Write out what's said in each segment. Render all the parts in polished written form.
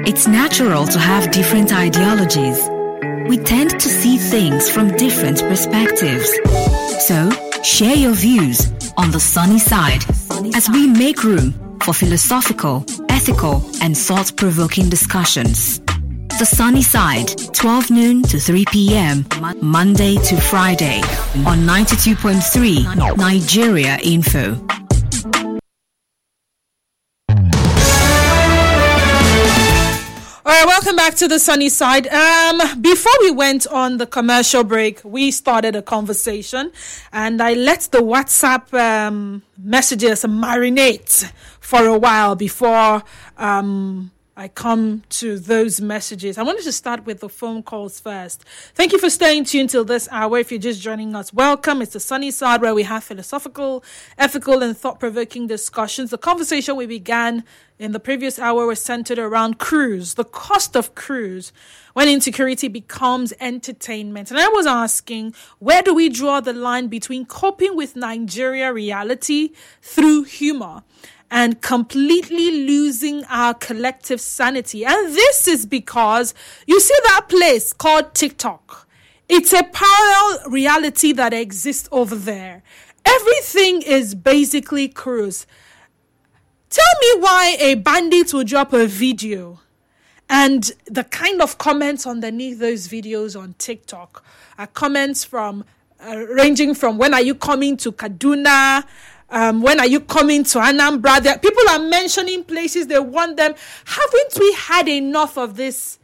It's natural to have different ideologies. We tend to see things from different perspectives. So, share your views on the sunny side as we make room for philosophical, ethical, and thought-provoking discussions. The Sunny Side, 12 noon to 3 p.m., Monday to Friday, on 92.3 Nigeria Info. All right, welcome back to the Sunny Side. Before we went on the commercial break, we started a conversation, and I let the WhatsApp messages marinate for a while before I come to those messages. I wanted to start with the phone calls first. Thank you for staying tuned till this hour. If you're just joining us, welcome. It's the Sunny Side where we have philosophical, ethical, and thought-provoking discussions. The conversation we began in the previous hour was centered around cruise, the cost of cruise, when insecurity becomes entertainment. And I was asking, where do we draw the line between coping with Nigeria reality through humor and completely losing our collective sanity? And this is because you see that place called TikTok. It's a parallel reality that exists over there. Everything is basically cruise. Tell me why a bandit will drop a video and the kind of comments underneath those videos on TikTok are comments from ranging from, when are you coming to Kaduna? When are you coming to Anambra? People are mentioning places they want them. Haven't we had enough of this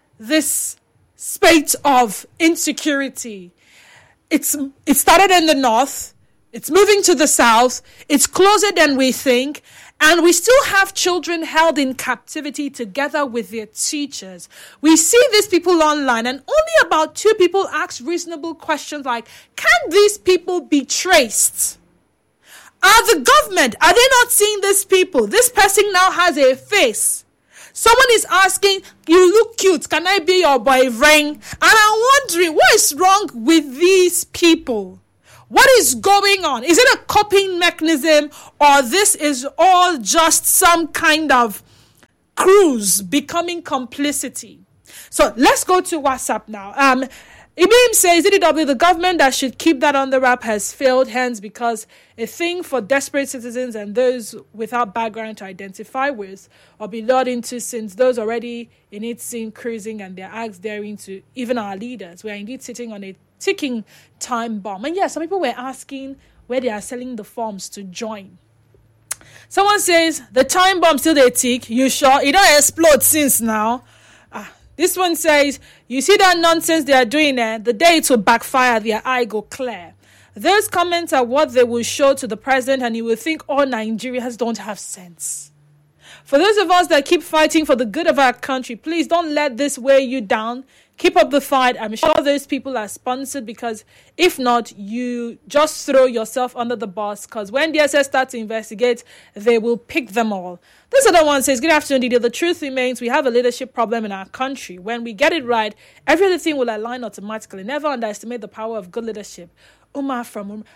spate of insecurity? It started in the north. It's moving to the south. It's closer than we think. And we still have children held in captivity together with their teachers. We see these people online, and only about 2 people ask reasonable questions like, can these people be traced? Are the government, are they not seeing these people? This person now has a face. Someone is asking, you look cute, can I be your boyfriend? And I'm wondering, what is wrong with these people? What is going on? Is it a coping mechanism, or this is all just some kind of cruise becoming complicity? So let's go to WhatsApp now. Ibrahim says, DDW, the government that should keep that on the wrap has failed hands, because a thing for desperate citizens and those without background to identify with or be lured into, since those already in it seem cruising and their acts daring to even our leaders. We are indeed sitting on a ticking time bomb. And yes, some people were asking where they are selling the forms to join. Someone says, the time bomb still they tick. You sure? It don't explode since now. This one says, you see that nonsense they are doing there? The day it will backfire, their eye go clear. Those comments are what they will show to the president, and he will think all Nigerians don't have sense. For those of us that keep fighting for the good of our country, please don't let this weigh you down. Keep up the fight. I'm sure those people are sponsored, because if not, you just throw yourself under the bus, because when DSS start to investigate, they will pick them all. This other one says, good afternoon, Didier. The truth remains we have a leadership problem in our country. When we get it right, every other thing will align automatically. Never underestimate the power of good leadership. Umar from Umar.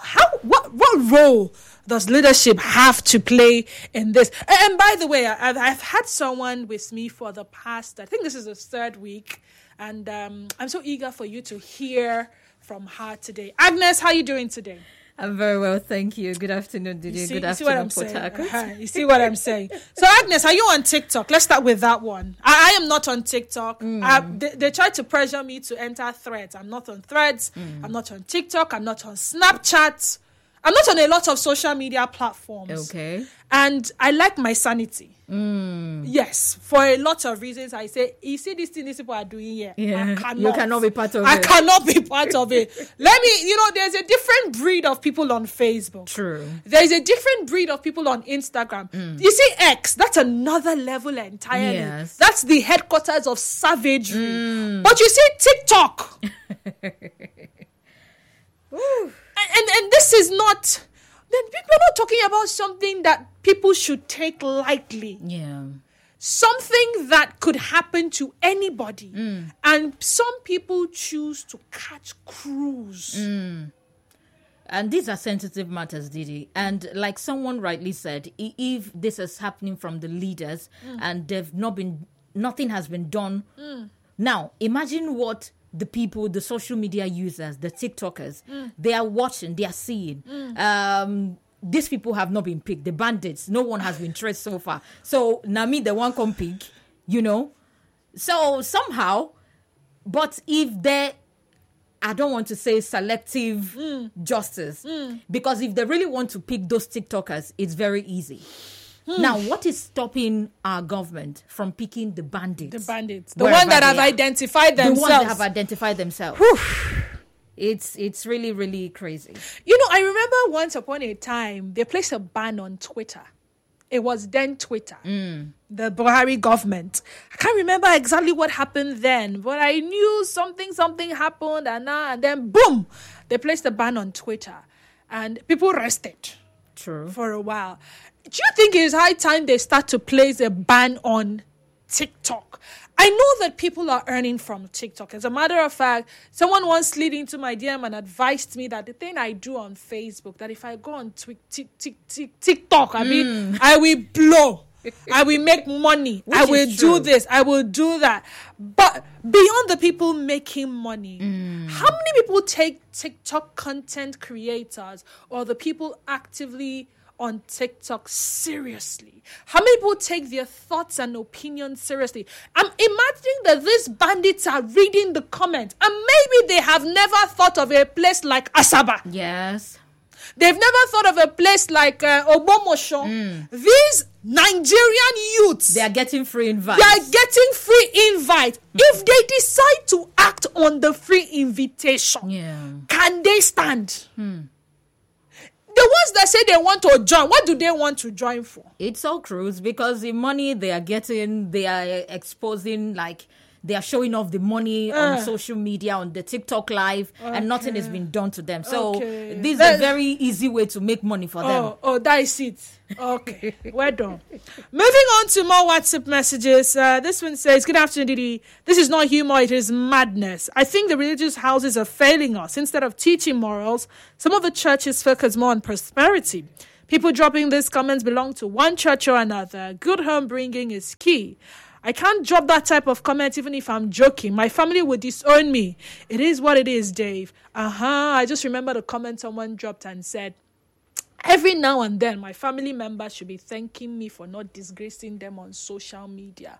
What role does leadership have to play in this? And by the way, I've had someone with me for the past, I think this is the 3rd week, and I'm so eager for you to hear from her today. Agnes, how are you doing today? I'm very well, thank you. Good afternoon, Didier. Good afternoon, Port Harcourt. You see what I'm saying? So, Agnes, are you on TikTok? Let's start with that one. I am not on TikTok. They tried to pressure me to enter Threads. I'm not on Threads. I'm not on TikTok. I'm not on Snapchat. I'm not on a lot of social media platforms. Okay. And I like my sanity. Yes, for a lot of reasons. I say, you see this thing these people are doing here. Yeah. You cannot be part of it. I cannot be part of it. There's a different breed of people on Facebook. True. There's a different breed of people on Instagram. You see X, that's another level entirely. Yes. That's the headquarters of savagery. But you see TikTok. and this is not... Then people are not talking about something that people should take lightly. Yeah. Something that could happen to anybody. And some people choose to catch cruise. And these are sensitive matters, Didi. And like someone rightly said, if this is happening from the leaders and they've not been nothing has been done. Now, imagine what the social media users, the TikTokers, they are watching, they are seeing. These people have not been picked. The bandits, no one has been traced so far. So, Nami, the one come pick, So, somehow, but if I don't want to say selective justice, because if they really want to pick those TikTokers, it's very easy. Now, what is stopping our government from picking the bandits? The bandits. The ones that have identified themselves. The ones that have identified themselves. It's really, really crazy. I remember once upon a time, they placed a ban on Twitter. It was then Twitter. The Buhari government. I can't remember exactly what happened then, but I knew something happened, and then boom, they placed a ban on Twitter. And people rested. True. For a while. Do you think it is high time they start to place a ban on TikTok? I know that people are earning from TikTok. As a matter of fact, someone once slid into my DM and advised me that the thing I do on Facebook, that if I go on TikTok, I will blow. I will make money. I will do this. I will do that. But beyond the people making money, how many people take TikTok content creators or the people actively on TikTok seriously? How many people take their thoughts and opinions seriously? I'm imagining that these bandits are reading the comments and maybe they have never thought of a place like Asaba. Yes. They've never thought of a place like Obomosho. These Nigerian youths, they are getting free invite. If they decide to act on the free invitation, can they stand? The ones that say they want to join, what do they want to join for? It's all cruise because the money they are getting, they are exposing, like they are showing off the money on social media, on the TikTok live, and nothing has been done to them. So this is a very easy way to make money for them. Oh, that is it. Okay, well done. Moving on to more WhatsApp messages. This one says, "Good afternoon, Didi. This is not humor, it is madness. I think the religious houses are failing us. Instead of teaching morals, some of the churches focus more on prosperity. People dropping these comments belong to one church or another. Good home bringing is key. I can't drop that type of comment even if I'm joking. My family would disown me. It is what it is, Dave." I just remember the comment someone dropped and said, "Every now and then, my family members should be thanking me for not disgracing them on social media."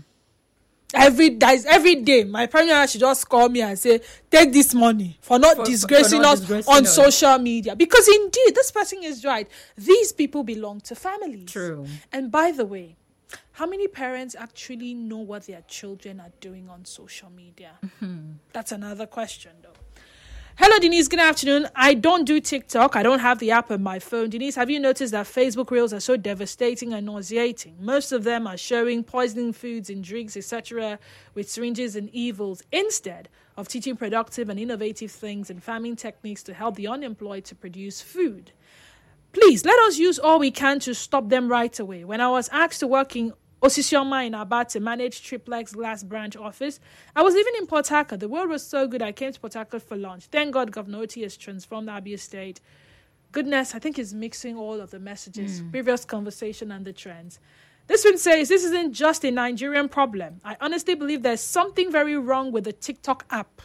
Every day, my parents should just call me and say, "Take this money for not disgracing us on social media." Because indeed, this person is right. These people belong to families. True. And by the way, how many parents actually know what their children are doing on social media? That's another question, though. Hello, Denise. Good afternoon. I don't do TikTok. I don't have the app on my phone. Denise, have you noticed that Facebook Reels are so devastating and nauseating? Most of them are showing poisoning foods and drinks, etc., with syringes and evils, instead of teaching productive and innovative things and farming techniques to help the unemployed to produce food. Please, let us use all we can to stop them right away. When I was asked to work in Osisioma in Aba to manage Triplex Glass branch office, I was living in Port Harcourt. The world was so good, I came to Port Harcourt for lunch. Thank God Governor Oti has transformed Abia State. Goodness, I think he's mixing all of the messages, previous conversation and the trends. This one says, "This isn't just a Nigerian problem. I honestly believe there's something very wrong with the TikTok app.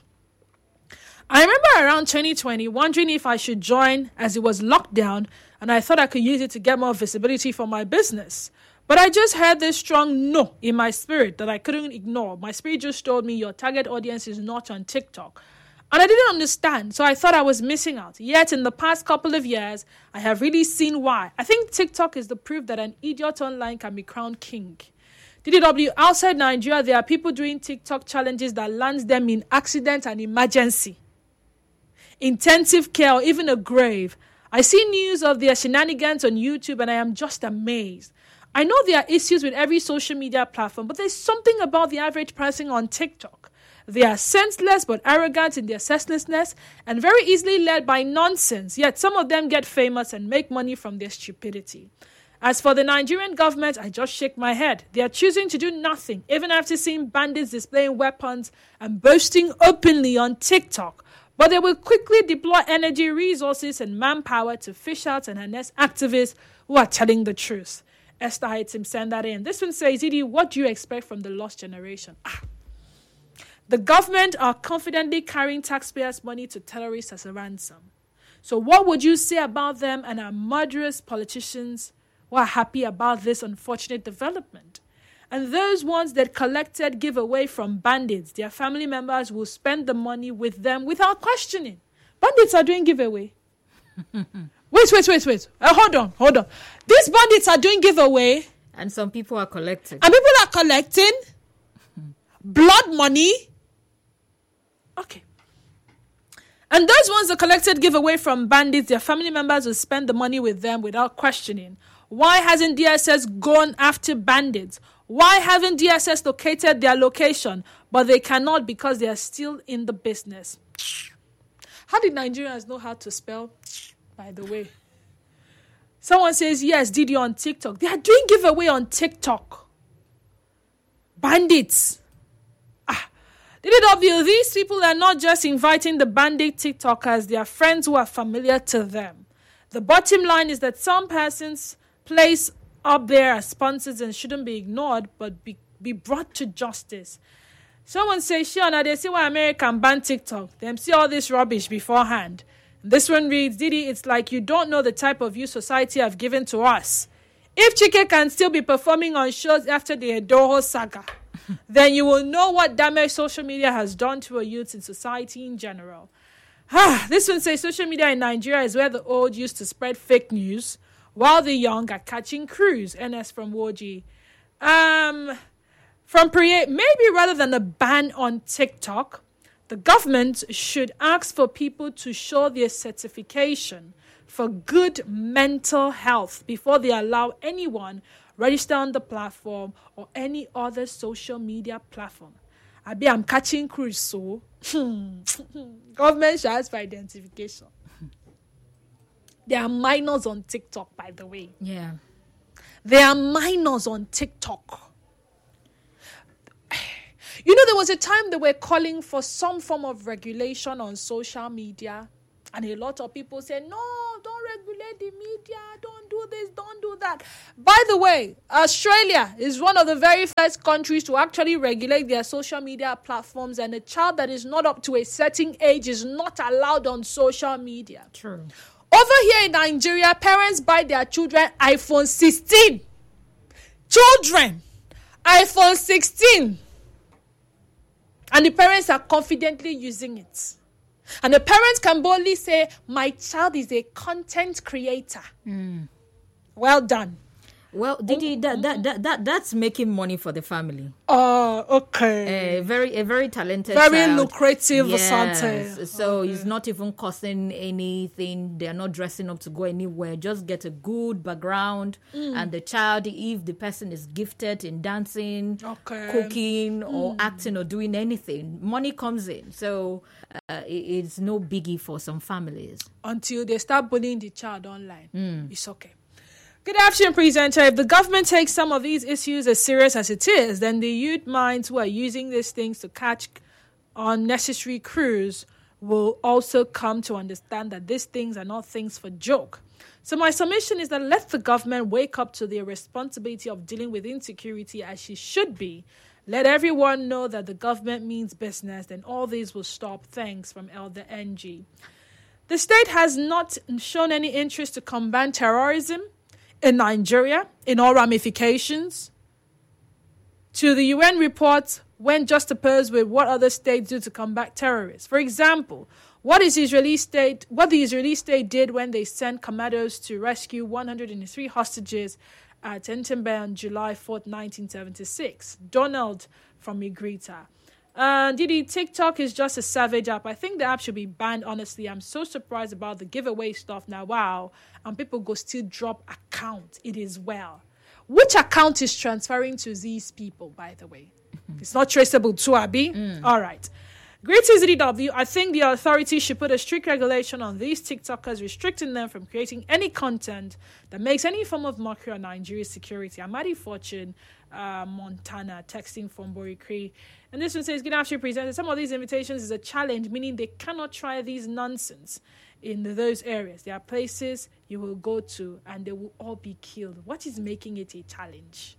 I remember around 2020 wondering if I should join as it was locked down, and I thought I could use it to get more visibility for my business. But I just had this strong no in my spirit that I couldn't ignore. My spirit just told me your target audience is not on TikTok. And I didn't understand, so I thought I was missing out. Yet in the past couple of years, I have really seen why. I think TikTok is the proof that an idiot online can be crowned king. DDW, outside Nigeria, there are people doing TikTok challenges that lands them in accident and emergency, intensive care, or even a grave. I see news of their shenanigans on YouTube and I am just amazed. I know there are issues with every social media platform, but there's something about the average person on TikTok. They are senseless but arrogant in their senselessness and very easily led by nonsense, yet some of them get famous and make money from their stupidity. As for the Nigerian government, I just shake my head. They are choosing to do nothing, even after seeing bandits displaying weapons and boasting openly on TikTok. But they will quickly deploy energy, resources, and manpower to fish out and harness activists who are telling the truth. Esther Item sent that in. This one says, Didi, what do you expect from the lost generation? The government are confidently carrying taxpayers' money to terrorists as a ransom. So what would you say about them and our murderous politicians who are happy about this unfortunate development? And those ones that collected giveaway from bandits, their family members will spend the money with them without questioning. Bandits are doing giveaway. Wait. Hold on. These bandits are doing giveaway. And some people are collecting. And people are collecting blood money. Okay. And those ones that collected giveaway from bandits, their family members will spend the money with them without questioning. Why hasn't DSS gone after bandits? Why haven't DSS located their location? But they cannot because they are still in the business. How did Nigerians know how to spell, by the way? Someone says, yes, Didi on TikTok. They are doing giveaway on TikTok. Bandits. DDW, these people are not just inviting the bandit TikTokers, they are friends who are familiar to them. The bottom line is that some persons place up there as sponsors and shouldn't be ignored, but be brought to justice. Someone says, Shiona, they see why American ban TikTok. Them see all this rubbish beforehand. This one reads, Didi, it's like you don't know the type of youth society have given to us. If Chike can still be performing on shows after the Edoho saga, then you will know what damage social media has done to our youth in society in general. This one says social media in Nigeria is where the old used to spread fake news while the young are catching crews. NS from Woji. From Priye, maybe rather than a ban on TikTok, the government should ask for people to show their certification for good mental health before they allow anyone register on the platform or any other social media platform. I'm catching crews, so government should ask for identification. There are minors on TikTok, by the way. Yeah. There are minors on TikTok. You know, there was a time they were calling for some form of regulation on social media. And a lot of people said, no, don't regulate the media. Don't do this, don't do that. By the way, Australia is one of the very first countries to actually regulate their social media platforms. And a child that is not up to a certain age is not allowed on social media. True. Over here in Nigeria, parents buy their children iPhone 16. Children, iPhone 16. And the parents are confidently using it. And the parents can boldly say, my child is a content creator. Well done. Well, Didi, that's making money for the family. Oh, okay. A very talented very child. Lucrative. Yes. So it's not even costing anything. They're not dressing up to go anywhere. Just get a good background. And the child, if the person is gifted in dancing, cooking, or acting or doing anything, money comes in. So it's no biggie for some families. Until they start bullying the child online. It's okay. Good afternoon, presenter. If the government takes some of these issues as serious as it is, then the youth minds who are using these things to catch unnecessary crews will also come to understand that these things are not things for joke. So my submission is that let the government wake up to their responsibility of dealing with insecurity as she should be. Let everyone know that the government means business, then all these will stop. Thanks from Elder NG. The state has not shown any interest to combat terrorism in Nigeria, in all ramifications. To the UN report went just opposed with what other states do to combat terrorists. For example, what the Israeli state did when they sent commandos to rescue 103 hostages at Entebbe on July 4th, 1976. Donald from Igrita. Didi, TikTok is just a savage app. I think the app should be banned, honestly. I'm so surprised about the giveaway stuff now. Wow. And people go still drop account. It is well. Which account is transferring to these people, by the way? It's not traceable to Abi. All right. Greetings, DW. I think the authorities should put a strict regulation on these TikTokers, restricting them from creating any content that makes any form of mockery on Nigeria's security. Amadi Fortune, Montana, texting from Boricree. And this one says, good afternoon, presenter. Some of these invitations is a challenge, meaning they cannot try these nonsense in those areas. There are places you will go to and they will all be killed. What is making it a challenge?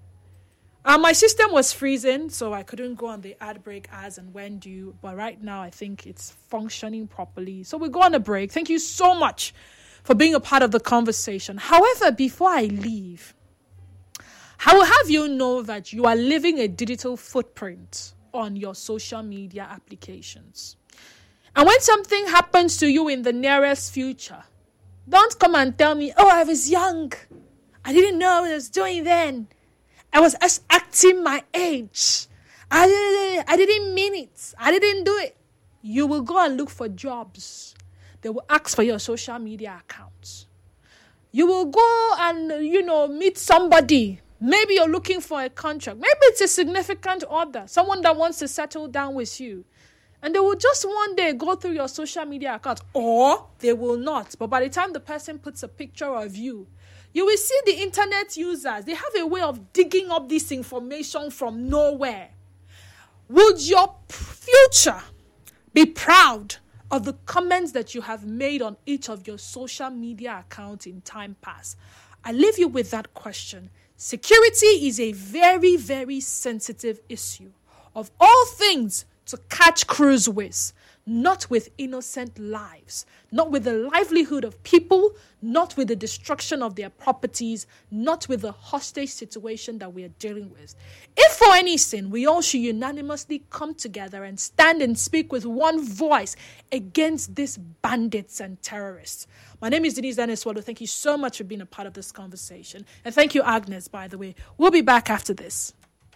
My system was freezing, so I couldn't go on the ad break as and when due. But right now, I think it's functioning properly. So we go on a break. Thank you so much for being a part of the conversation. However, before I leave, I will have you know that you are leaving a digital footprint on your social media applications. And when something happens to you in the nearest future, don't come and tell me, oh, I was young. I didn't know what I was doing then. I was acting my age. I didn't mean it. I didn't do it. You will go and look for jobs. They will ask for your social media accounts. You will go and, meet somebody. Maybe you're looking for a contract. Maybe it's a significant other, someone that wants to settle down with you. And they will just one day go through your social media account, or they will not. But by the time the person puts a picture of you, you will see the internet users. They have a way of digging up this information from nowhere. Would your future be proud of the comments that you have made on each of your social media accounts in time past? I leave you with that question. Security is a very, very sensitive issue. Of all things to catch crews with, not with innocent lives, not with the livelihood of people, not with the destruction of their properties, not with the hostage situation that we are dealing with. If for any sin, we all should unanimously come together and stand and speak with one voice against these bandits and terrorists. My name is Denise Daneswalo. Thank you so much for being a part of this conversation. And thank you, Agnes, by the way. We'll be back after this.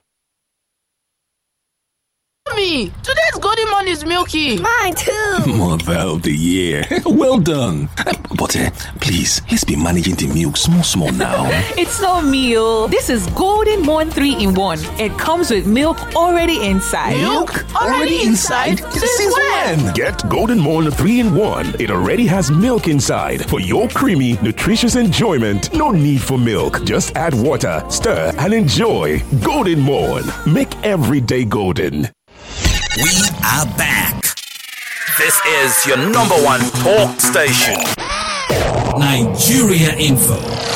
Mommy, today's golden morning is milky. Mine too. Mother of the year. Well done. But please, let's be managing the milk small now. It's not meal. This is Golden Morn 3-in-1. It comes with milk already inside. Milk already inside? Since when? Get Golden Morn 3-in-1. It already has milk inside. For your creamy, nutritious enjoyment, no need for milk. Just add water, stir, and enjoy. Golden Morn. Make every day golden. We are back. This is your number one talk station. Nigeria Info.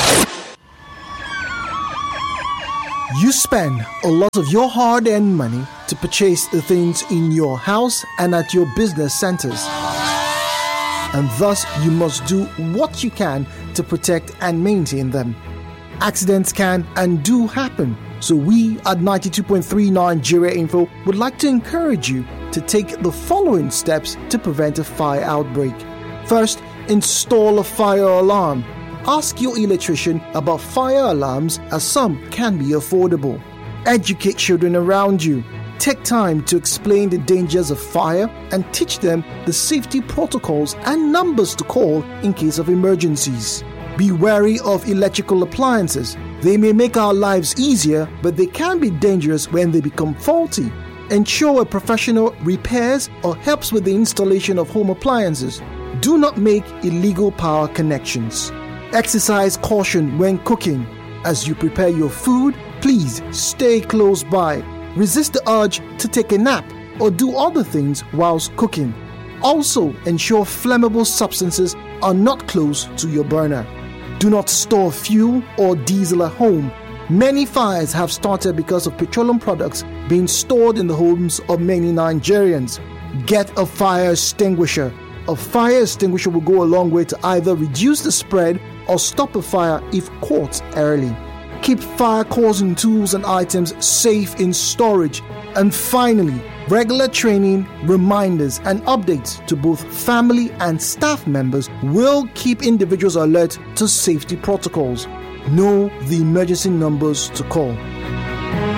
You spend a lot of your hard-earned money to purchase the things in your house and at your business centers. And thus, you must do what you can to protect and maintain them. Accidents can and do happen. So we at 92.3 Nigeria Info would like to encourage you to take the following steps to prevent a fire outbreak. First, install a fire alarm. Ask your electrician about fire alarms, as some can be affordable. Educate children around you. Take time to explain the dangers of fire and teach them the safety protocols and numbers to call in case of emergencies. Be wary of electrical appliances. They may make our lives easier, but they can be dangerous when they become faulty. Ensure a professional repairs or helps with the installation of home appliances. Do not make illegal power connections. Exercise caution when cooking. As you prepare your food, please stay close by. Resist the urge to take a nap or do other things whilst cooking. Also, ensure flammable substances are not close to your burner. Do not store fuel or diesel at home. Many fires have started because of petroleum products being stored in the homes of many Nigerians. Get a fire extinguisher. A fire extinguisher will go a long way to either reduce the spread or stop a fire if caught early. Keep fire-causing tools and items safe in storage. And finally, regular training, reminders, and updates to both family and staff members will keep individuals alert to safety protocols. Know the emergency numbers to call.